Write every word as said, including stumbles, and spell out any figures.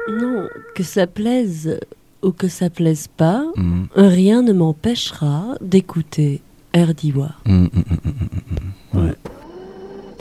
Non, que ça plaise ou que ça plaise pas, Mm. rien ne m'empêchera d'écouter Erdiwa. Mm, mm, mm, mm, mm, mm. Ouais.